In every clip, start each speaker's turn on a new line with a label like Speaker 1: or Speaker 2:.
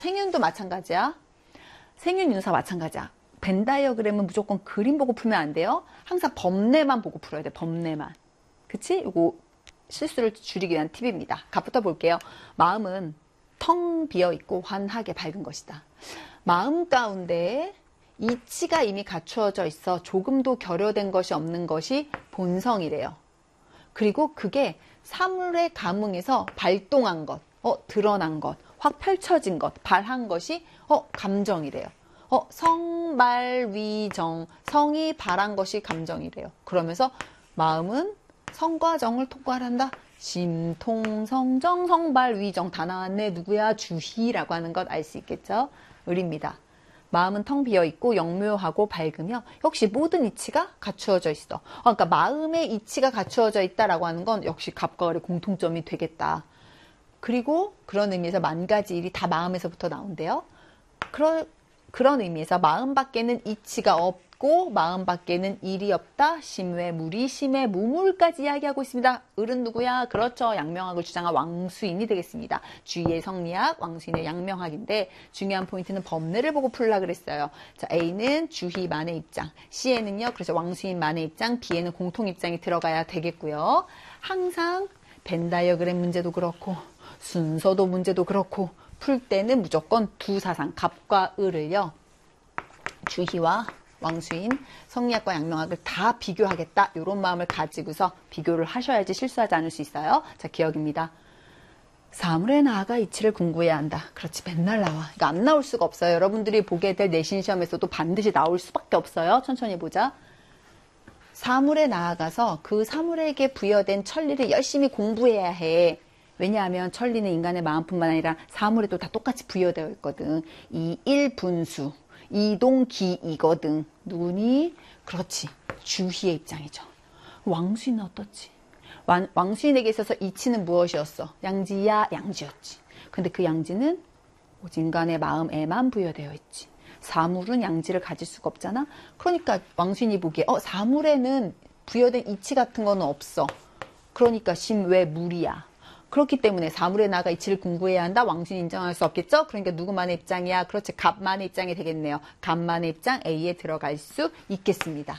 Speaker 1: 생윤도 마찬가지야. 생윤 윤사 마찬가지야. 벤 다이어그램은 무조건 그림 보고 풀면 안 돼요. 항상 범례만 보고 풀어야 돼. 범례만. 그치? 이거 실수를 줄이기 위한 팁입니다. 갑부터 볼게요. 마음은 텅 비어있고 환하게 밝은 것이다. 마음 가운데 이치가 이미 갖추어져 있어 조금도 결여된 것이 없는 것이 본성이래요. 그리고 그게 사물의 감흥에서 발동한 것, 드러난 것, 확 펼쳐진 것, 발한 것이 감정이래요. 성발위정, 성이 발한 것이 감정이래요. 그러면서 마음은 성과 정을 통괄한다. 심통성정 성발위정 다 나왔네. 누구야? 주희라고 하는 것 알 수 있겠죠? 을입니다. 마음은 텅 비어있고 영묘하고 밝으며 역시 모든 이치가 갖추어져 있어. 그러니까 마음의 이치가 갖추어져 있다라고 하는 건 역시 갑과 을의 공통점이 되겠다. 그리고 그런 의미에서 만 가지 일이 다 마음에서부터 나온대요. 그런 의미에서 마음 밖에는 이치가 없고 마음 밖에는 일이 없다. 심외 무리, 심외 무물까지 이야기하고 있습니다. 을은 누구야? 그렇죠. 양명학을 주장한 왕수인이 되겠습니다. 주의의 성리학, 왕수인의 양명학인데 중요한 포인트는 법례를 보고 풀라 그랬어요. 자, A는 주희 만의 입장, C에는요. 그래서 왕수인 만의 입장, B에는 공통 입장이 들어가야 되겠고요. 항상 벤 다이어그램 문제도 그렇고 순서도 문제도 그렇고 풀 때는 무조건 두 사상, 갑과 을을요. 주희와 왕수인, 성리학과 양명학을 다 비교하겠다. 이런 마음을 가지고서 비교를 하셔야지 실수하지 않을 수 있어요. 자, 기억입니다. 사물에 나아가 이치를 궁구해야 한다. 그렇지, 맨날 나와. 이거 안 나올 수가 없어요. 여러분들이 보게 될 내신 시험에서도 반드시 나올 수밖에 없어요. 천천히 보자. 사물에 나아가서 그 사물에게 부여된 천리를 열심히 공부해야 해. 왜냐하면 천리는 인간의 마음뿐만 아니라 사물에도 다 똑같이 부여되어 있거든. 이 일분수, 이동기이거든. 누구니? 그렇지. 주희의 입장이죠. 왕수인은 어떻지? 왕수인에게 있어서 이치는 무엇이었어? 양지야, 양지였지. 근데 그 양지는 오직 인간의 마음에만 부여되어 있지. 사물은 양지를 가질 수가 없잖아. 그러니까 왕수인이 보기에 사물에는 부여된 이치 같은 거는 없어. 그러니까 심외 무리야. 그렇기 때문에 사물에 나아가 이치를 궁구해야 한다. 왕수인 인정할 수 없겠죠? 그러니까 누구만의 입장이야? 그렇지. 갑만의 입장이 되겠네요. 갑만의 입장 A에 들어갈 수 있겠습니다.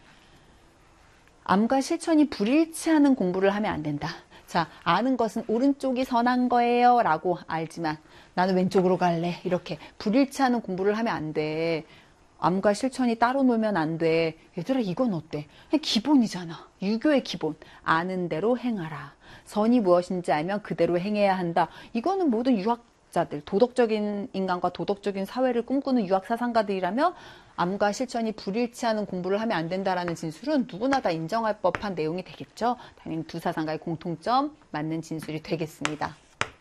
Speaker 1: 암과 실천이 불일치하는 공부를 하면 안 된다. 자, 아는 것은 오른쪽이 선한 거예요 라고 알지만 나는 왼쪽으로 갈래. 이렇게 불일치하는 공부를 하면 안 돼. 암과 실천이 따로 놀면 안 돼. 얘들아, 이건 어때? 그냥 기본이잖아. 유교의 기본. 아는 대로 행하라. 선이 무엇인지 알면 그대로 행해야 한다. 이거는 모든 유학자들, 도덕적인 인간과 도덕적인 사회를 꿈꾸는 유학사상가들이라면 암과 실천이 불일치하는 공부를 하면 안 된다라는 진술은 누구나 다 인정할 법한 내용이 되겠죠. 당연히 두 사상가의 공통점 맞는 진술이 되겠습니다.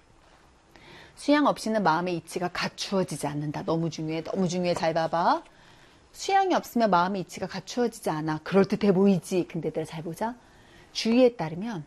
Speaker 1: 수양 없이는 마음의 이치가 갖추어지지 않는다. 너무 중요해. 너무 중요해. 잘 봐봐. 수양이 없으면 마음의 이치가 갖추어지지 않아. 그럴듯해 보이지. 근데 내가 잘 보자. 주의에 따르면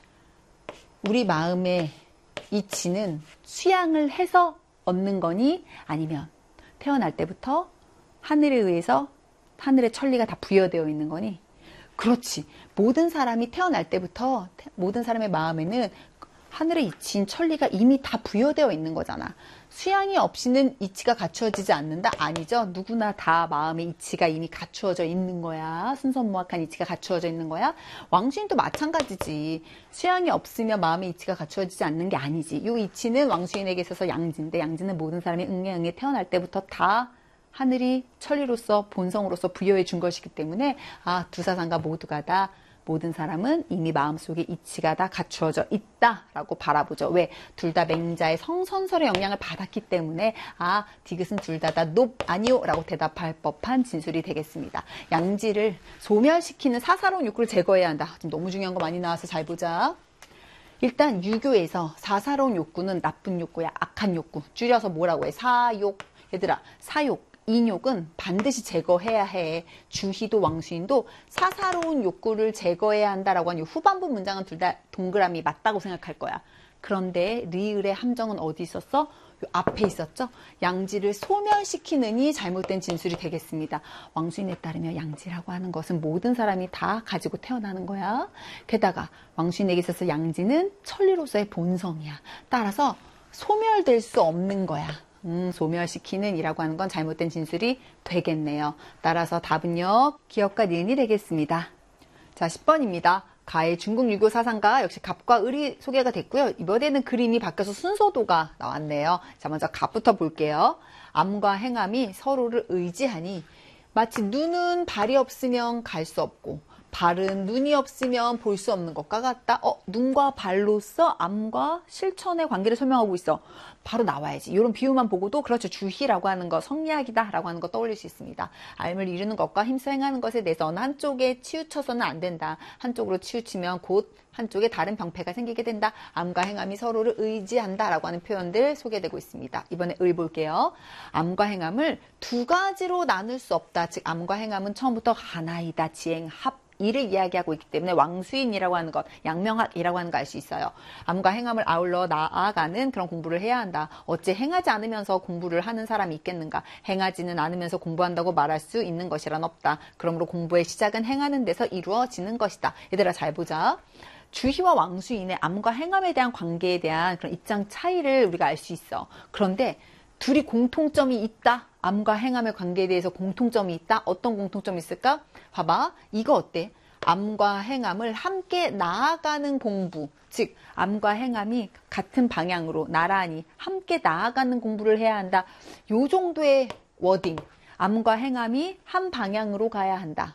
Speaker 1: 우리 마음의 이치는 수양을 해서 얻는 거니 아니면 태어날 때부터 하늘에 의해서 하늘의 천리가 다 부여되어 있는 거니? 그렇지. 모든 사람이 태어날 때부터 모든 사람의 마음에는 하늘의 이치인 천리가 이미 다 부여되어 있는 거잖아. 수양이 없이는 이치가 갖추어지지 않는다? 아니죠. 누구나 다 마음의 이치가 이미 갖추어져 있는 거야. 순선무악한 이치가 갖추어져 있는 거야. 왕수인도 마찬가지지. 수양이 없으면 마음의 이치가 갖추어지지 않는 게 아니지. 이 이치는 왕수인에게 있어서 양지인데 양지는 모든 사람이 응애응애 태어날 때부터 다 하늘이 천리로서 본성으로서 부여해 준 것이기 때문에 두 사상가 모두가 다 모든 사람은 이미 마음속에 이치가 다 갖추어져 있다라고 바라보죠. 왜? 둘 다 맹자의 성선설의 영향을 받았기 때문에 디귿은 둘 다 아니요 라고 대답할 법한 진술이 되겠습니다. 양지를 소멸시키는 사사로운 욕구를 제거해야 한다. 지금 너무 중요한 거 많이 나와서 잘 보자. 일단 유교에서 사사로운 욕구는 나쁜 욕구야. 악한 욕구. 줄여서 뭐라고 해? 사욕. 얘들아, 사욕. 인욕은 반드시 제거해야 해. 주희도 왕수인도 사사로운 욕구를 제거해야 한다라고 하는 후반부 문장은 둘 다 동그라미 맞다고 생각할 거야. 그런데 리을의 함정은 어디 있었어? 요 앞에 있었죠? 양지를 소멸시키느니 잘못된 진술이 되겠습니다. 왕수인에 따르면 양지라고 하는 것은 모든 사람이 다 가지고 태어나는 거야. 게다가 왕수인에게 있어서 양지는 천리로서의 본성이야. 따라서 소멸될 수 없는 거야. 소멸시키는 이라고 하는 건 잘못된 진술이 되겠네요. 따라서 답은요, 기역과 니은이 되겠습니다. 자, 10번입니다. 가의 중국 유교 사상가 역시 갑과 을이 소개가 됐고요. 이번에는 그림이 바뀌어서 순서도가 나왔네요. 자, 먼저 갑부터 볼게요. 암과 행암이 서로를 의지하니 마치 눈은 발이 없으면 갈 수 없고 발은 눈이 없으면 볼 수 없는 것과 같다. 눈과 발로서 암과 실천의 관계를 설명하고 있어. 바로 나와야지. 이런 비유만 보고도 그렇죠. 주희라고 하는 거, 성리학이다 라고 하는 거 떠올릴 수 있습니다. 암을 이루는 것과 힘써 행하는 것에 대해서 어느 한쪽에 치우쳐서는 안 된다. 한쪽으로 치우치면 곧 한쪽에 다른 병폐가 생기게 된다. 암과 행암이 서로를 의지한다 라고 하는 표현들 소개되고 있습니다. 이번에 을 볼게요. 암과 행암을 두 가지로 나눌 수 없다. 즉 암과 행암은 처음부터 하나이다. 지행, 합. 이를 이야기하고 있기 때문에 왕수인이라고 하는 것, 양명학이라고 하는 거 알 수 있어요. 암과 행암을 아울러 나아가는 그런 공부를 해야 한다. 어째 행하지 않으면서 공부를 하는 사람이 있겠는가? 행하지는 않으면서 공부한다고 말할 수 있는 것이란 없다. 그러므로 공부의 시작은 행하는 데서 이루어지는 것이다. 얘들아 잘 보자. 주희와 왕수인의 암과 행암에 대한 관계에 대한 그런 입장 차이를 우리가 알 수 있어. 그런데 둘이 공통점이 있다. 암과 행암의 관계에 대해서 공통점이 있다. 어떤 공통점이 있을까? 봐봐. 이거 어때? 암과 행암을 함께 나아가는 공부. 즉 암과 행암이 같은 방향으로 나란히 함께 나아가는 공부를 해야 한다. 요 정도의 워딩. 암과 행암이 한 방향으로 가야 한다.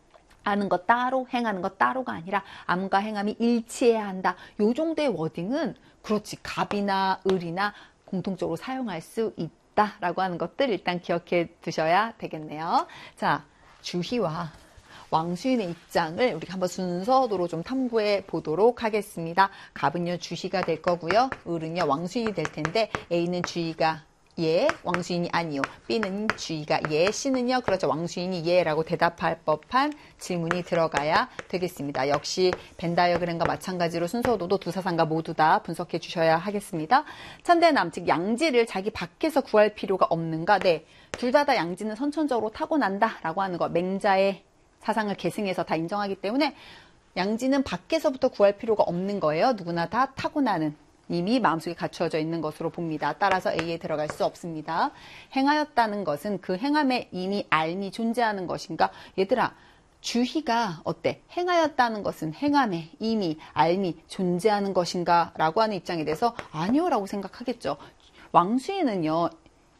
Speaker 1: 아는 것 따로, 행하는 것 따로가 아니라 암과 행암이 일치해야 한다. 요 정도의 워딩은 그렇지. 갑이나 을이나 공통적으로 사용할 수 있다라고 하는 것들 일단 기억해 두셔야 되겠네요. 자, 주희와 왕수인의 입장을 우리가 한번 순서도로 좀 탐구해 보도록 하겠습니다. 갑은요 주희가 될 거고요. 을은요 왕수인이 될 텐데 A는 주희가 예, 왕수인이 아니요. B는 주희가 예, C는요, 그렇죠. 왕수인이 예라고 대답할 법한 질문이 들어가야 되겠습니다. 역시 벤다이어그램과 마찬가지로 순서도도 두 사상가 모두 다 분석해 주셔야 하겠습니다. 참대남, 즉 양지를 자기 밖에서 구할 필요가 없는가? 네, 둘 다 양지는 선천적으로 타고난다라고 하는 거. 맹자의 사상을 계승해서 다 인정하기 때문에 양지는 밖에서부터 구할 필요가 없는 거예요. 누구나 다 타고나는. 이미 마음속에 갖추어져 있는 것으로 봅니다. 따라서 A에 들어갈 수 없습니다. 행하였다는 것은 그 행함에 이미 알미 존재하는 것인가? 얘들아, 주희가 어때? 행하였다는 것은 행함에 이미 알미 존재하는 것인가? 라고 하는 입장에 대해서 아니요 라고 생각하겠죠. 왕수인은요.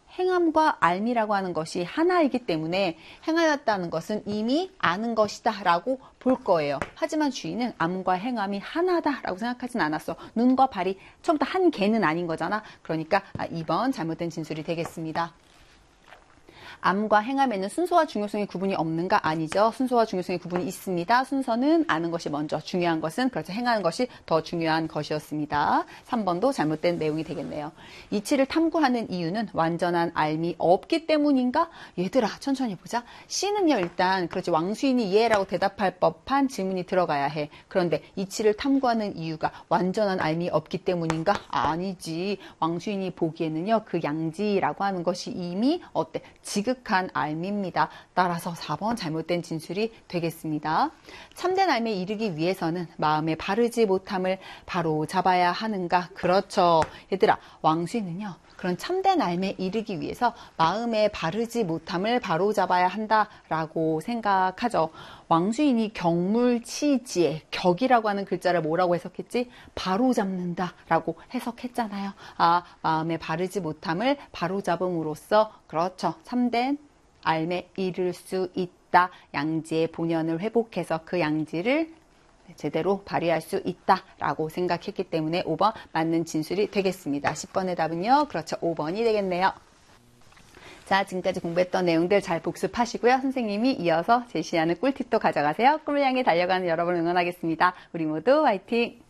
Speaker 1: 행함과 알미라고 하는 것이 하나이기 때문에 행하였다는 것은 이미 아는 것이다 라고 볼 거예요. 하지만 주인은 암과 행함이 하나다 라고 생각하진 않았어. 눈과 발이 처음부터 한 개는 아닌 거잖아. 그러니까 2번 잘못된 진술이 되겠습니다. 암과 행함에는 순서와 중요성의 구분이 없는가? 아니죠. 순서와 중요성의 구분이 있습니다. 순서는 아는 것이 먼저, 중요한 것은 그렇죠. 행하는 것이 더 중요한 것이었습니다. 3번도 잘못된 내용이 되겠네요. 이치를 탐구하는 이유는 완전한 알미 없기 때문인가? 얘들아 천천히 보자. C는요 일단 그렇지 왕수인이 예라고 대답할 법한 질문이 들어가야 해. 그런데 이치를 탐구하는 이유가 완전한 알미 없기 때문인가? 아니지. 왕수인이 보기에는요 그 양지라고 하는 것이 이미 어때? 지극한 알미입니다. 따라서 4번 잘못된 진술이 되겠습니다. 참된 알미에 이르기 위해서는 마음에 바르지 못함을 바로 잡아야 하는가? 그렇죠. 얘들아 왕수인은요. 그런 참된 알미에 이르기 위해서 마음에 바르지 못함을 바로 잡아야 한다라고 생각하죠. 왕수인이 경물치지에 격이라고 하는 글자를 뭐라고 해석했지? 바로 잡는다라고 해석했잖아요. 마음에 바르지 못함을 바로 잡음으로써 그렇죠. 참된 알미에 이를 수 있다. 양지의 본연을 회복해서 그 양지를 제대로 발휘할 수 있다라고 생각했기 때문에 5번 맞는 진술이 되겠습니다. 10번의 답은요. 그렇죠. 5번이 되겠네요. 자, 지금까지 공부했던 내용들 잘 복습하시고요. 선생님이 이어서 제시하는 꿀팁도 가져가세요. 꿈을 향해 달려가는 여러분을 응원하겠습니다. 우리 모두 화이팅!